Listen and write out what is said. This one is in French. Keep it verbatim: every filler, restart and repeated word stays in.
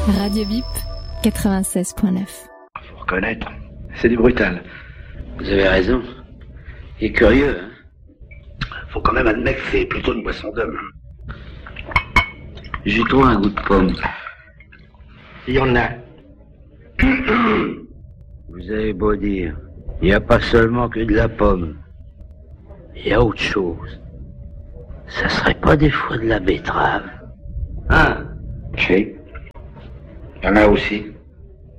Radio Bip, quatre-vingt-seize point neuf. Faut reconnaître, c'est du brutal. Vous avez raison. Il est curieux, hein. Faut quand même admettre que c'est plutôt une boisson d'homme. J'ai trouvé un goût de pomme. Il y en a. Vous avez beau dire, il n'y a pas seulement que de la pomme. Il y a autre chose. Ça serait pas des fois de la betterave? Hein? Si. Il y en a aussi.